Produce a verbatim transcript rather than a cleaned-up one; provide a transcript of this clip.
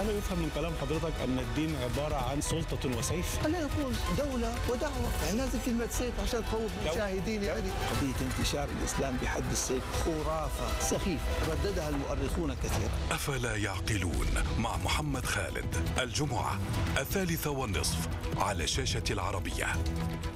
هل يفهم من كلام حضرتك أن الدين عبارة عن سلطة وسيف؟ خلينا نقول دولة ودعوة، يعني لازم كلمة سيف عشان تخوف المشاهدين. يعني قضية انتشار الإسلام بحد السيف خرافة سخيفة رددها المؤرخون كثيرا. أفلا يعقلون مع محمد خالد، الجمعة الثالثة والنصف على شاشة العربية.